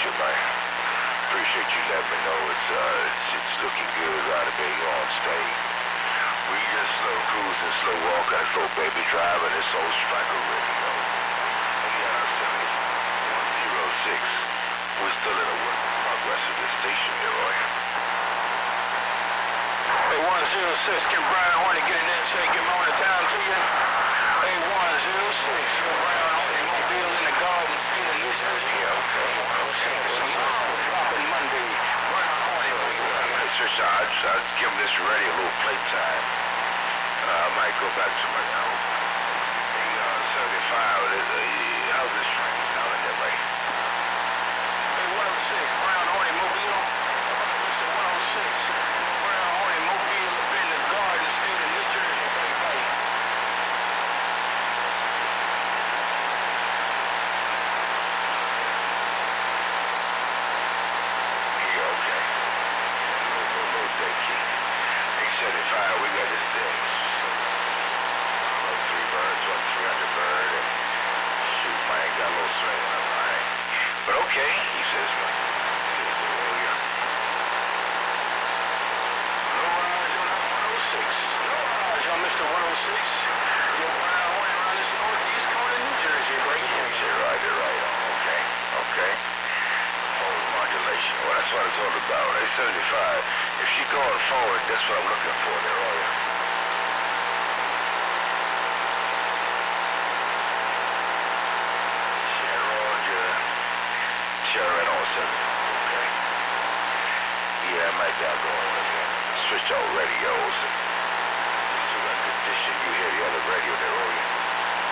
you, man. Appreciate you letting me know it's looking good right up here on stage. We just slow cruising, slow walking, slow baby driving. It's old Striker Radio. Yeah, 106. We're still in a work in progress of this station, Leroy. Hey, 106, can Brian Horny get in there and say good morning time to you? Hey, 106, Brian Horny Mobile in the Garden State of New Jersey. Yeah, okay. Dropping Monday. Brian Horny Mobile. Sister, I'd give this radio a little playtime. I might go back to my home. The 75, how's this train sounding there, mate? Hey, 106, Brian Horny Mobile. Listen, 106, Brian Horny Mobile up in the Garden State of New Jersey, baby. Yeah, okay. Little day key. 875, we got this thing. Three birds, 300 bird, and shoot, man, got a little swing on it, man. But okay, he says, man. Oh, yeah. No rise on 106. No rise on Mr. 106. You're Brian Horny around this northeast corner of New Jersey, baby. You're right. Okay, okay. Forward modulation. Well, that's what it's all about. 875. If she going forward, that's what I'm looking for there, all right? Sharon on 7. Okay. Yeah, I might got going with it. Switched out radios and still got condition. You hear the other radio there, all right?